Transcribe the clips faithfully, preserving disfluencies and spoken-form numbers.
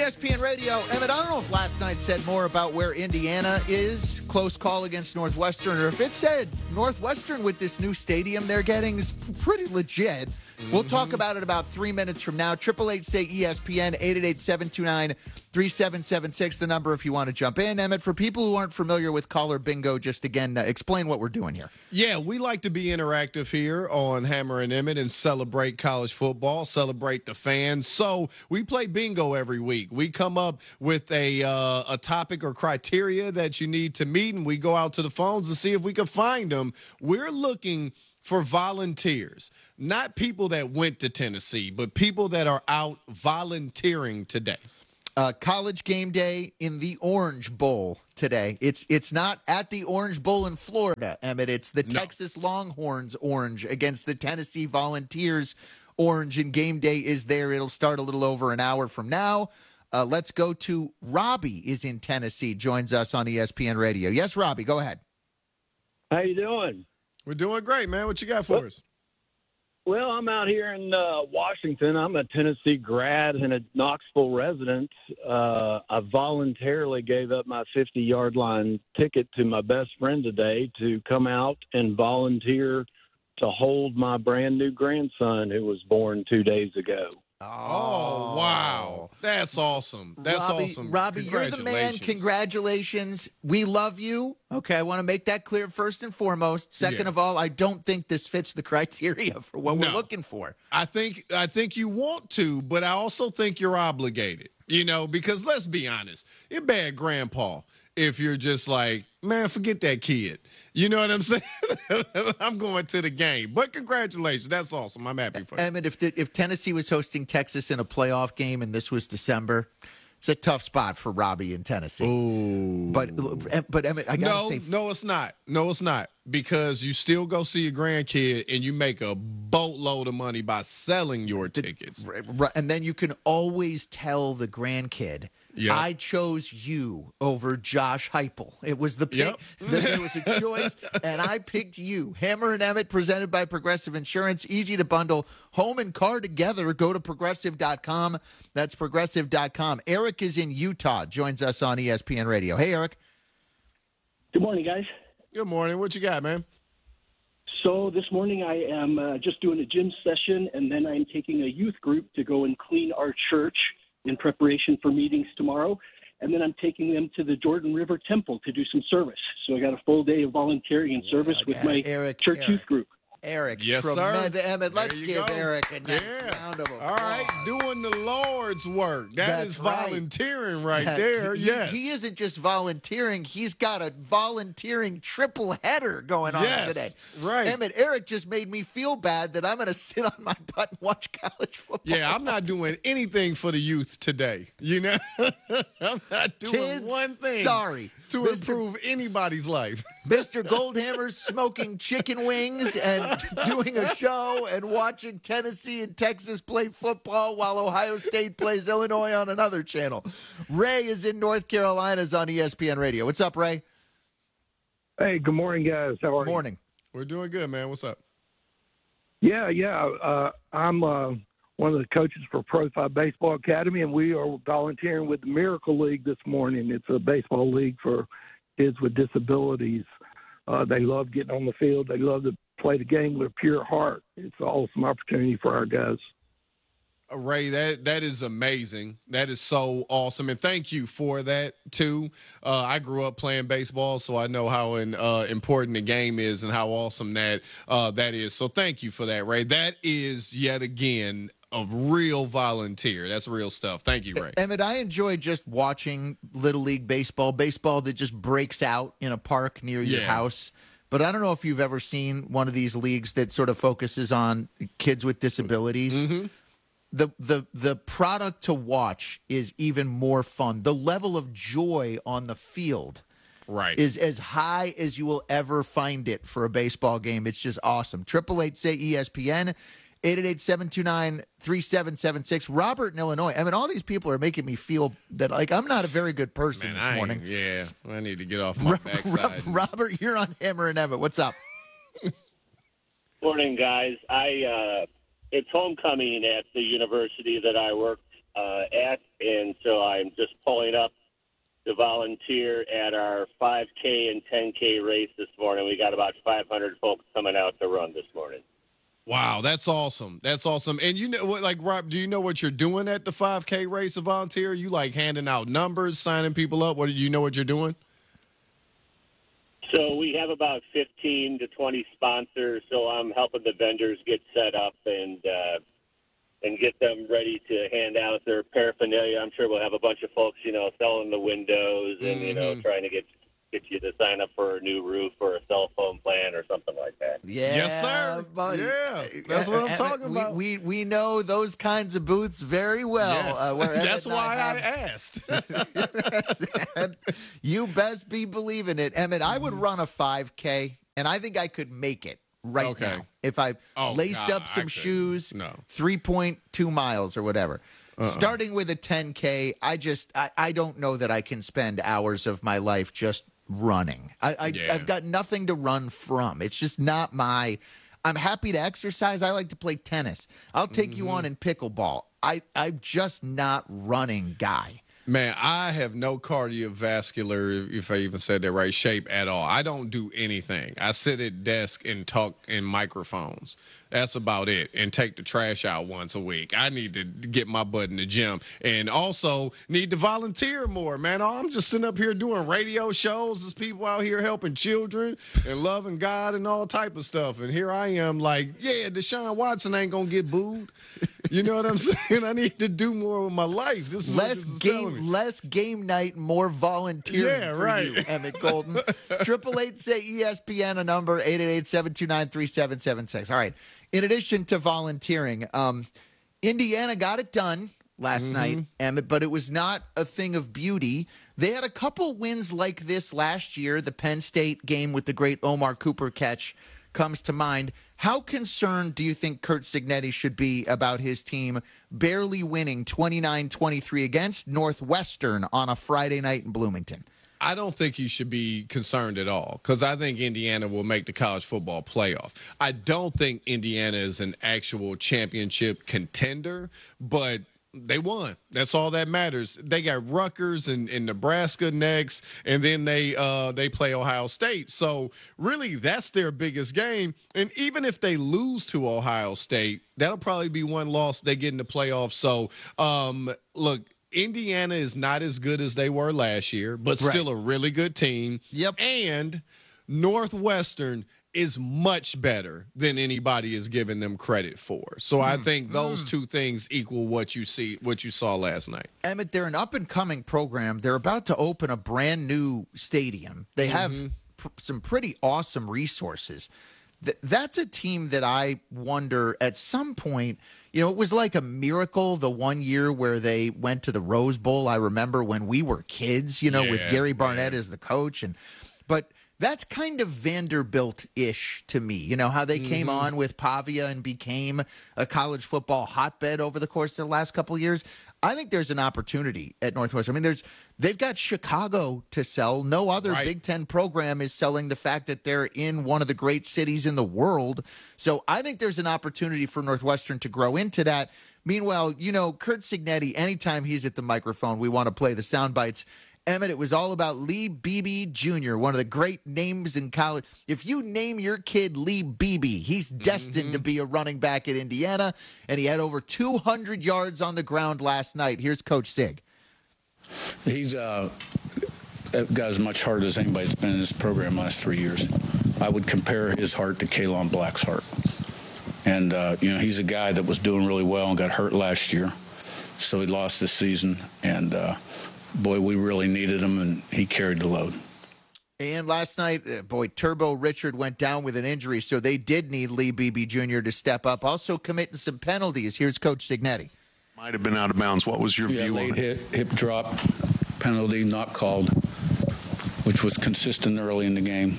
S P N Radio. Emmett, I don't know if last night said more about where Indiana is, close call against Northwestern, or if it said Northwestern with this new stadium they're getting is pretty legit. Mm-hmm. We'll talk about it about three minutes from now. Triple eight say E S P N, eight eight eight, seven two nine, three seven seven six, the number if you want to jump in. Emmett, for people who aren't familiar with caller bingo, just again, uh, explain what we're doing here. Yeah, we like to be interactive here on Hammer and Emmett and celebrate college football, celebrate the fans. So we play bingo every week. We come up with a uh, a topic or criteria that you need to meet, and we go out to the phones to see if we can find them. We're looking for volunteers, not people that went to Tennessee, but people that are out volunteering today. Uh, college game day in the Orange Bowl today. It's it's not at the Orange Bowl in Florida, Emmett. It's the no. Texas Longhorns Orange against the Tennessee Volunteers Orange, and game day is there. It'll start a little over an hour from now. Uh, let's go to Robbie is in Tennessee, joins us on E S P N Radio. Yes, Robbie, go ahead. How you doing? We're doing great, man. What you got for well, us? Well, I'm out here in uh, Washington. I'm a Tennessee grad and a Knoxville resident. Uh, I voluntarily gave up my fifty-yard line ticket to my best friend today to come out and volunteer to hold my brand new grandson who was born two days ago. Oh, wow. That's awesome. That's Robbie, awesome. Robbie, you're the man. Congratulations. We love you. Okay, I want to make that clear first and foremost. Second yeah. of all, I don't think this fits the criteria for what no. we're looking for. I think I think you want to, but I also think you're obligated. You know, because let's be honest, you're bad grandpa if you're just like, man, forget that kid. You know what I'm saying? I'm going to the game. But congratulations. That's awesome. I'm happy for you. Emmett, if, the, if Tennessee was hosting Texas in a playoff game and this was December, it's a tough spot for Robbie in Tennessee. Ooh. But, but Emmett, I got to no, say. No, it's not. No, it's not. Because you still go see your grandkid and you make a boatload of money by selling your tickets. And then you can always tell the grandkid, yep. I chose you over Josh Heupel. It was the pick. Yep. There was a choice, and I picked you. Hammer and Emmett, presented by Progressive Insurance. Easy to bundle home and car together. Go to progressive dot com. That's progressive dot com. Eric is in Utah. Joins us on E S P N Radio. Hey, Eric. Good morning, guys. Good morning. What you got, man? So this morning I am uh, just doing a gym session, and then I'm taking a youth group to go and clean our church in preparation for meetings tomorrow. And then I'm taking them to the Jordan River Temple to do some service. So I got a full day of volunteering and service yeah, with my Eric, church Eric. youth group. Eric, yes, tremendous. sir. Emmett, let's give go. Eric a nice yeah. round of applause. All right, doing the Lord's work. That That's is right. volunteering right that, there. He, yes. He isn't just volunteering. He's got a volunteering triple header going on yes, today. Right. Emmett, Eric just made me feel bad that I'm going to sit on my butt and watch college football. Yeah, I'm not doing anything for the youth today. You know? I'm not doing Kids, one thing. Sorry. To Mister improve anybody's life. Mister Goldhammer's smoking chicken wings and doing a show and watching Tennessee and Texas play football while Ohio State plays Illinois on another channel. Ray is in North Carolina on E S P N Radio. What's up, Ray? Hey, good morning, guys. How are you? Morning. We're doing good, man. What's up? Yeah, yeah. Uh, I'm uh, one of the coaches for Pro five Baseball Academy, and we are volunteering with the Miracle League this morning. It's a baseball league for kids with disabilities. Uh, they love getting on the field. They love to play the game with a pure heart. It's an awesome opportunity for our guys. Uh, Ray, that that is amazing. That is so awesome, and thank you for that too. Uh, I grew up playing baseball, so I know how in, uh, important the game is and how awesome that uh, that is. So thank you for that, Ray. That is yet again a real volunteer. That's real stuff. Thank you, Ray. Emmett, I enjoy just watching Little League baseball, baseball that just breaks out in a park near your yeah. house. But I don't know if you've ever seen one of these leagues that sort of focuses on kids with disabilities. Mm-hmm. The, the the product to watch is even more fun. The level of joy on the field right. is as high as you will ever find it for a baseball game. It's just awesome. Triple eight say E S P N, eight eight eight, seven two nine, three seven seven six. Robert in Illinois. I mean, all these people are making me feel that like I'm not a very good person Man, this I morning. Yeah, I need to get off my backside. Robert, you're on Hammer and Emmett. What's up? Morning, guys. I uh, it's homecoming at the university that I work uh, at, and so I'm just pulling up to volunteer at our five K and ten K race this morning. We got about five hundred folks coming out to run this morning. Wow, that's awesome. That's awesome. And you know what, like, Rob, do you know what you're doing at the five K race of volunteer? You like handing out numbers, signing people up? What do you know what you're doing? So we have about fifteen to twenty sponsors, so I'm helping the vendors get set up and uh, and get them ready to hand out their paraphernalia. I'm sure we'll have a bunch of folks, you know, selling the windows and, mm-hmm. you know, trying to get get you to sign up for a new roof or a cell phone plan or something like that. Yeah, yes, sir. Buddy. Yeah, that's what I'm talking we, about. We we know those kinds of booths very well. Yes. Uh, that's why have... I asked. You best be believing it, Emmett. I would run a five K, and I think I could make it right okay. now if I oh, laced God, up some shoes. No, three point two miles or whatever. Uh-uh. Starting with a ten K, I just I, I don't know that I can spend hours of my life just running. I, I yeah. I've got nothing to run from. It's just not my. I'm happy to exercise. I like to play tennis. I'll take mm-hmm. you on in pickleball. I I'm just not running guy. Man, I have no cardiovascular, if I even said that right, shape at all. I don't do anything. I sit at desk and talk in microphones. That's about it. And take the trash out once a week. I need to get my butt in the gym and also need to volunteer more, man. I'm just sitting up here doing radio shows. There's people out here helping children and loving God and all type of stuff. And here I am like, yeah, Deshaun Watson ain't going to get booed. You know what I'm saying? I need to do more with my life. This is less what this is game, less game night, more volunteering. Yeah, for right. you, Emmett Golden. Triple eight say E S P N a number eight eight eight seven two nine three seven seven six. All right. In addition to volunteering, um, Indiana got it done last mm-hmm. night, Emmett, but it was not a thing of beauty. They had a couple wins like this last year. The Penn State game with the great Omar Cooper catch comes to mind. How concerned do you think Curt Cignetti should be about his team barely winning twenty-nine twenty-three against Northwestern on a Friday night in Bloomington? I don't think he should be concerned at all because I think Indiana will make the college football playoff. I don't think Indiana is an actual championship contender, but they won. That's all that matters. They got Rutgers and, and Nebraska next, and then they uh, they play Ohio State. So really, that's their biggest game. And even if they lose to Ohio State, that'll probably be one loss they get in the playoffs. So um, look. Indiana is not as good as they were last year, but right. still a really good team. Yep. And Northwestern is much better than anybody is giving them credit for. So mm. I think those mm. two things equal what you see, what you saw last night. Emmett, they're an up-and-coming program. They're about to open a brand new stadium. They have mm-hmm. pr- some pretty awesome resources. Th- that's a team that I wonder at some point – you know, it was like a miracle the one year where they went to the Rose Bowl. I remember when we were kids, you know, yeah, with Gary Barnett yeah. as the coach. and But that's kind of Vanderbilt-ish to me. You know, how they mm-hmm. came on with Pavia and became a college football hotbed over the course of the last couple of years. I think there's an opportunity at Northwestern. I mean, there's they've got Chicago to sell. No other right. Big Ten program is selling the fact that they're in one of the great cities in the world. So I think there's an opportunity for Northwestern to grow into that. Meanwhile, you know, Curt Cignetti, anytime he's at the microphone, we want to play the sound bites. Emmett, it was all about Lee Beebe Junior, one of the great names in college. If you name your kid Lee Beebe, he's destined mm-hmm. to be a running back at Indiana, and he had over two hundred yards on the ground last night. Here's Coach Sig. He's uh, got as much heart as anybody that's been in this program the last three years. I would compare his heart to Kalon Black's heart. And, uh, you know, he's a guy that was doing really well and got hurt last year, so he lost this season. And, uh, boy, we really needed him, and he carried the load. And last night, uh, boy, Turbo Richard went down with an injury, so they did need Lee Beebe Junior to step up. Also committing some penalties. Here's Coach Cignetti. Might have been out of bounds. What was your yeah, view late on hit, it? Hip drop, penalty not called, which was consistent early in the game.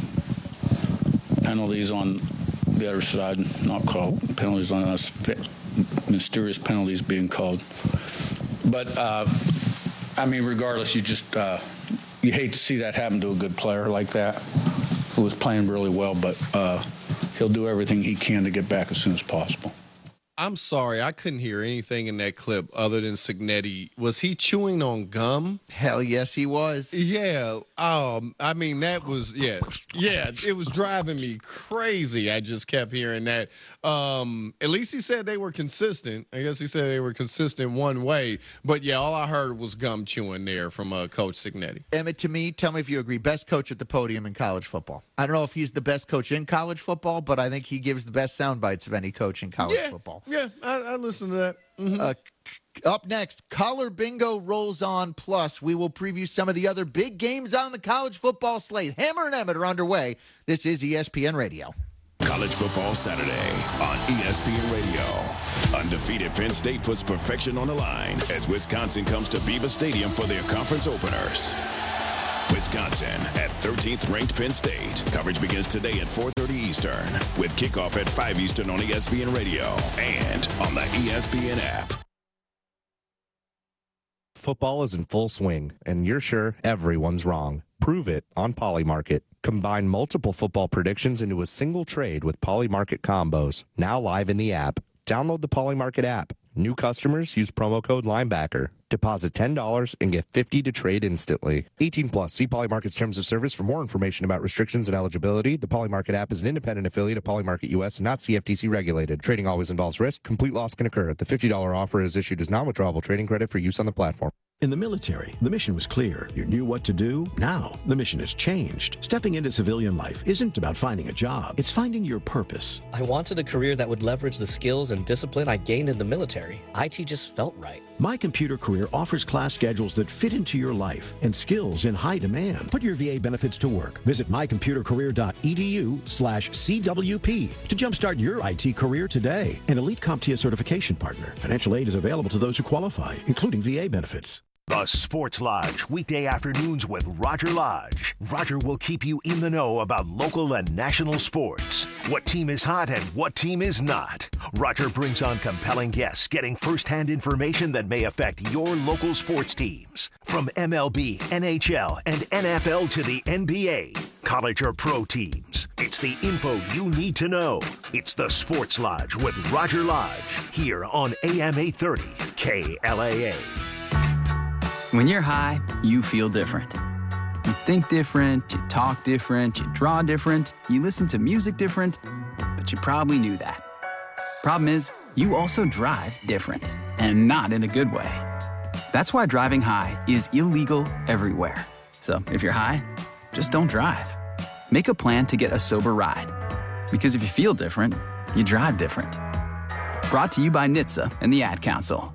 Penalties on the other side, not called. Penalties on us, mysterious penalties being called. But, uh, I mean, regardless, you just uh, you hate to see that happen to a good player like that who was playing really well, but uh, he'll do everything he can to get back as soon as possible. I'm sorry, I couldn't hear anything in that clip other than Cignetti. Was he chewing on gum? Hell yes, he was. Yeah. Um. I mean, that was yeah, yeah. It was driving me crazy. I just kept hearing that. Um. At least he said they were consistent. I guess he said they were consistent one way. But yeah, all I heard was gum chewing there from uh, Coach Cignetti. Emmett, to me, tell me if you agree. Best coach at the podium in college football. I don't know if he's the best coach in college football, but I think he gives the best sound bites of any coach in college yeah, football. Yeah, I, I listen to that. Mm-hmm. Uh, up next, Collar Bingo rolls on. Plus, we will preview some of the other big games on the college football slate. Hammer and Emmett are underway. This is E S P N Radio. College Football Saturday on E S P N Radio. Undefeated Penn State puts perfection on the line as Wisconsin comes to Beaver Stadium for their conference openers. Wisconsin at thirteenth ranked Penn State. Coverage begins today at four thirty Eastern with kickoff at five Eastern on E S P N Radio and on the E S P N app. Football is in full swing, and you're sure everyone's wrong. Prove it on Polymarket. Combine multiple football predictions into a single trade with Polymarket combos. Now live in the app. Download the Polymarket app. New customers use promo code Linebacker. Deposit ten dollars and get fifty dollars to trade instantly. eighteen plus. See Polymarket's terms of service for more information about restrictions and eligibility. The Polymarket app is an independent affiliate of Polymarket U S and not C F T C regulated. Trading always involves risk. Complete loss can occur. The fifty dollars offer is issued as non-withdrawable trading credit for use on the platform. In the military, the mission was clear. You knew what to do. Now, the mission has changed. Stepping into civilian life isn't about finding a job. It's finding your purpose. I wanted a career that would leverage the skills and discipline I gained in the military. I T just felt right. My Computer Career offers class schedules that fit into your life and skills in high demand. Put your V A benefits to work. Visit mycomputercareer.edu slash CWP to jumpstart your I T career today. An Elite CompTIA certification partner. Financial aid is available to those who qualify, including V A benefits. The Sports Lodge, weekday afternoons with Roger Lodge. Roger will keep you in the know about local and national sports. What team is hot and what team is not. Roger brings on compelling guests, getting first-hand information that may affect your local sports teams. From M L B, N H L, and N F L to the N B A, college or pro teams. It's the info you need to know. It's the Sports Lodge with Roger Lodge, here on A M eight thirty K L A A. When you're high, you feel different. You think different, you talk different, you draw different, you listen to music different, but you probably knew that. Problem is, you also drive different, and not in a good way. That's why driving high is illegal everywhere. So if you're high, just don't drive. Make a plan to get a sober ride. Because if you feel different, you drive different. Brought to you by N H T S A and the Ad Council.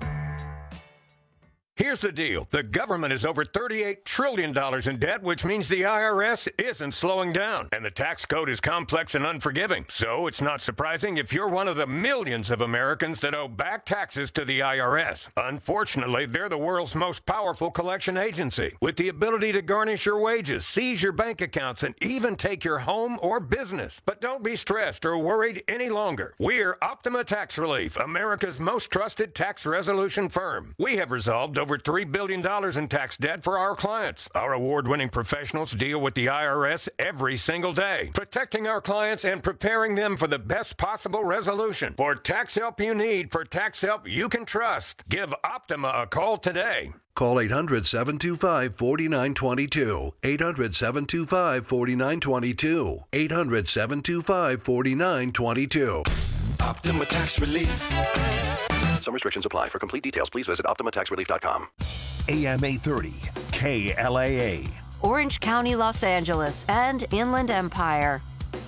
Here's the deal. The government is over thirty-eight trillion dollars in debt, which means the I R S isn't slowing down. And the tax code is complex and unforgiving. So it's not surprising if you're one of the millions of Americans that owe back taxes to the I R S. Unfortunately, they're the world's most powerful collection agency, with the ability to garnish your wages, seize your bank accounts, and even take your home or business. But don't be stressed or worried any longer. We're Optima Tax Relief, America's most trusted tax resolution firm. We have resolved over over three billion dollars in tax debt for our clients. Our award-winning professionals deal with the I R S every single day, protecting our clients and preparing them for the best possible resolution. For tax help you need, for tax help you can trust, give Optima a call today. Call eight hundred, seven two five, four nine two two. eight hundred, seven two five, four nine two two. eight hundred, seven two five, four nine two two. Optima Tax Relief. Some restrictions apply. For complete details, please visit optima tax relief dot com. A M eight thirty, K L A A. Orange County, Los Angeles, and Inland Empire.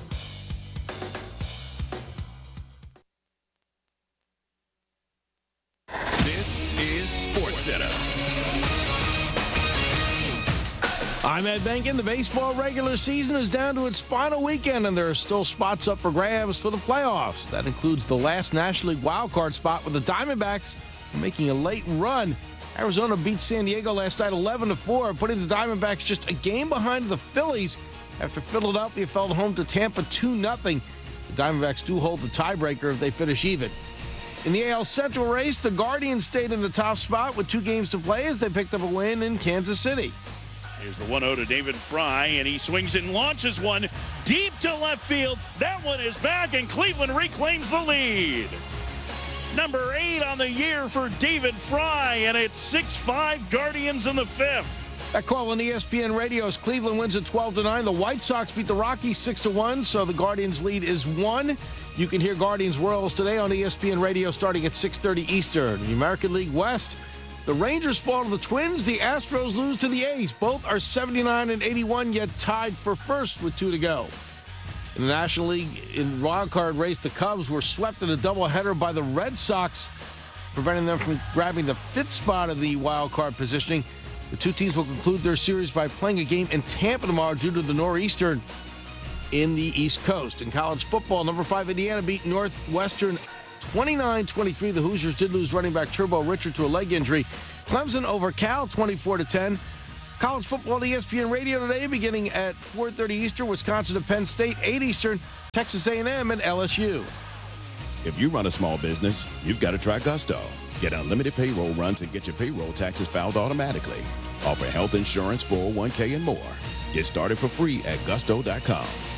This is SportsCenter. I'm Ed Benkin. The baseball regular season is down to its final weekend, and there are still spots up for grabs for the playoffs. That includes the last National League wildcard spot with the Diamondbacks making a late run. Arizona beat San Diego last night eleven to four, putting the Diamondbacks just a game behind the Phillies after Philadelphia fell home to Tampa two nothing. The Diamondbacks do hold the tiebreaker if they finish even. In the A L Central race, the Guardians stayed in the top spot with two games to play as they picked up a win in Kansas City. Here's the one oh to David Fry, and he swings and launches one deep to left field. That one is back, and Cleveland reclaims the lead. Number eight on the year for David Fry, and it's six five Guardians in the fifth. That call on E S P N Radio is Cleveland wins at twelve to nine. The White Sox beat the Rockies six to one, so the Guardians lead is one. You can hear Guardians Royals today on E S P N Radio starting at six thirty Eastern. The American League West, the Rangers fall to the Twins. The Astros lose to the A's. Both are seventy-nine and eighty-one, yet tied for first with two to go. In the National League in wild card race, the Cubs were swept in a doubleheader by the Red Sox, preventing them from grabbing the fifth spot of the wild card positioning. The two teams will conclude their series by playing a game in Tampa tomorrow due to the nor'easter in the East Coast. In college football, number five Indiana beat Northwestern twenty-nine twenty-three. The Hoosiers did lose running back Turbo Richard to a leg injury. Clemson over Cal twenty-four to ten. College football on E S P N Radio today beginning at four thirty Eastern. Wisconsin to Penn State, eight Eastern. Texas A and M and L S U. If you run a small business, you've got to try Gusto. Get unlimited payroll runs and get your payroll taxes filed automatically. Offer health insurance, four oh one k, and more. Get started for free at gusto dot com.